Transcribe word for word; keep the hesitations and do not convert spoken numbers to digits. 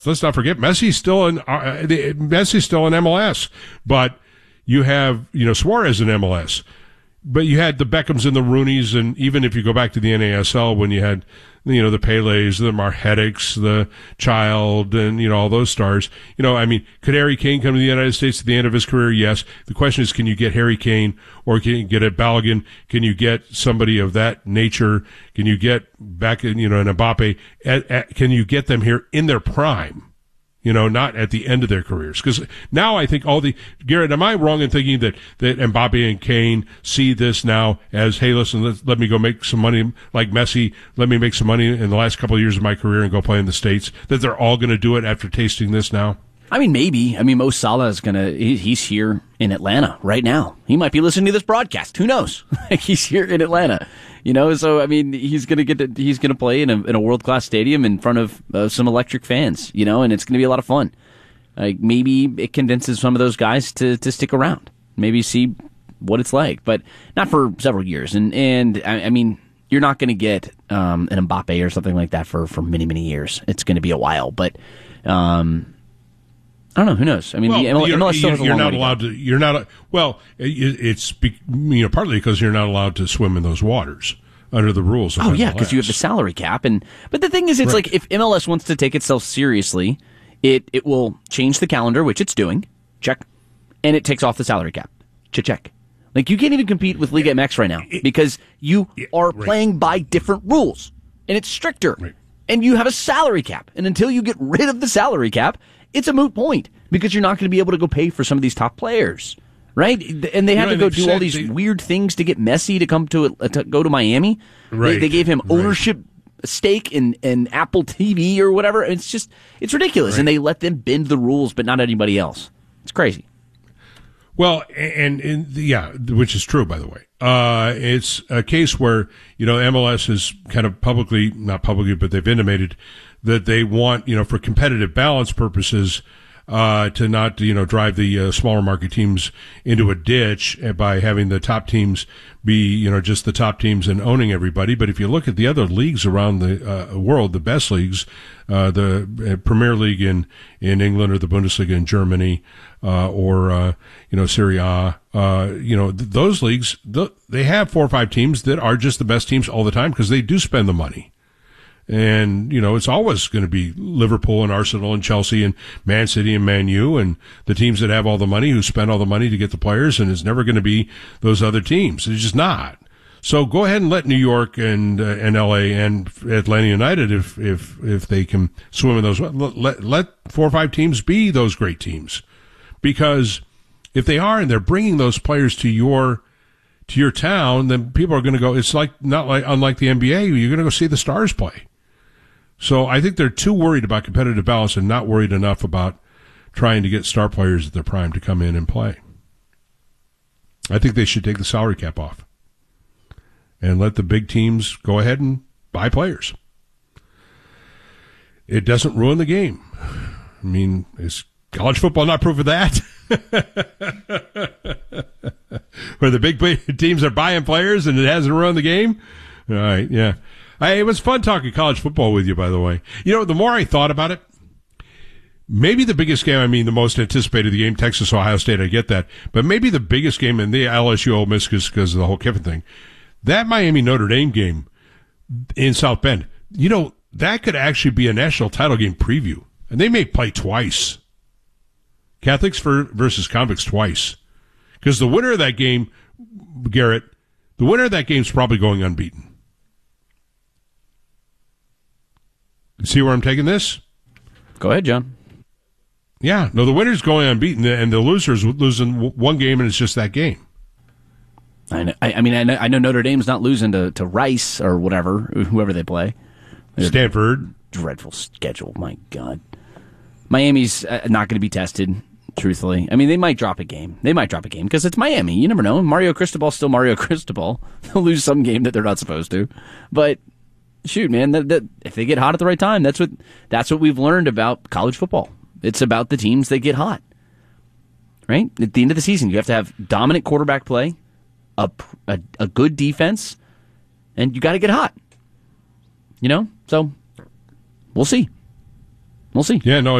let's not forget Messi's still in uh, Messi's still in M L S, but you have you know Suarez in M L S. But you had the Beckhams and the Rooneys, and even if you go back to the N A S L, when you had, you know, the Pelés, the Marhetics, the Child, and, you know, all those stars, you know, I mean, could Harry Kane come to the United States at the end of his career? Yes. The question is, can you get Harry Kane, or can you get a Balogun? Can you get somebody of that nature? Can you get back, you know, an Mbappe? At, at, can you get them here in their prime? You know, not at the end of their careers. Because now I think all the, Garrett, am I wrong in thinking that, that Mbappe and Kane see this now as, hey, listen, let, let me go make some money like Messi, let me make some money in the last couple of years of my career and go play in the States, that they're all going to do it after tasting this now? I mean, maybe. I mean, Mo Salah is going to, he's here in Atlanta right now. He might be listening to this broadcast. Who knows? He's here in Atlanta. You know, so I mean, he's gonna get to, he's gonna play in a in a world class stadium in front of uh, some electric fans. You know, and it's gonna be a lot of fun. Like maybe it convinces some of those guys to to stick around, maybe see what it's like, but not for several years. And and I, I mean, you're not gonna get um, an Mbappe or something like that for for many many years. It's gonna be a while, but. Um, I don't know. Who knows? I mean, well, the M L S still has a you're long not way allowed to, to. You're not. Well, it, it's you know partly because you're not allowed to swim in those waters under the rules. Of oh M L S. Yeah, because you have the salary cap, and but the thing is, it's right. like if M L S wants to take itself seriously, it it will change the calendar, which it's doing. Check, and it takes off the salary cap. Check. Like you can't even compete with Liga M X right now because you are right. playing by different rules, and it's stricter, right. and you have a salary cap, and until you get rid of the salary cap, it's a moot point because you're not going to be able to go pay for some of these top players, right? And they have you know, to go do all these they, weird things to get Messi to come to, to go to Miami. Right. They, they gave him ownership right. stake in, in Apple T V or whatever. It's just it's ridiculous, right. and they let them bend the rules, but not anybody else. It's crazy. Well, and, and yeah, which is true, by the way. Uh, it's a case where, you know, M L S has kind of publicly, not publicly, but they've intimated that they want, you know, for competitive balance purposes, uh, to not, you know, drive the uh, smaller market teams into a ditch by having the top teams be, you know, just the top teams and owning everybody. But if you look at the other leagues around the uh, world, the best leagues, uh, the uh, Premier League in, in England or the Bundesliga in Germany, uh, or, uh, you know, Serie A, uh, you know, th- those leagues, th- they have four or five teams that are just the best teams all the time because they do spend the money. And, you know, it's always going to be Liverpool and Arsenal and Chelsea and Man City and Man U and the teams that have all the money, who spend all the money to get the players, and it's never going to be those other teams. It's just not. So go ahead and let New York and uh, and L A and Atlanta United, if if if they can swim in those, let let four or five teams be those great teams, because if they are and they're bringing those players to your to your town, then people are going to go. It's like not like unlike the N B A, you're going to go see the stars play. So I think they're too worried about competitive balance and not worried enough about trying to get star players at their prime to come in and play. I think they should take the salary cap off and let the big teams go ahead and buy players. It doesn't ruin the game. I mean, is college football not proof of that? Where the big teams are buying players and it hasn't ruined the game? All right, yeah. I, it was fun talking college football with you, by the way. You know, the more I thought about it, maybe the biggest game, I mean, the most anticipated game, Texas, Ohio State, I get that. But maybe the biggest game in the L S U Ole Miss because of the whole Kiffin thing, that Miami Notre Dame game in South Bend, you know, that could actually be a national title game preview. And they may play twice. Catholics for, versus convicts twice. Because the winner of that game, Garrett, the winner of that game is probably going unbeaten. See where I'm taking this? Go ahead, John. Yeah, no, the winner's going unbeaten, and the loser's losing one game, and it's just that game. I know, I, I mean, I know, I know Notre Dame's not losing to, to Rice or whatever, whoever they play. Stanford. Dreadful schedule, my God. Miami's uh, not going to be tested, truthfully. I mean, they might drop a game. They might drop a game because it's Miami. You never know. Mario Cristobal's still Mario Cristobal. They'll lose some game that they're not supposed to. But shoot, man, that, that, if they get hot at the right time, that's what that's what we've learned about college football. It's about the teams that get hot, right? At the end of the season, you have to have dominant quarterback play, a a, a good defense, and you got to get hot. You know, so we'll see. We'll see. Yeah, no,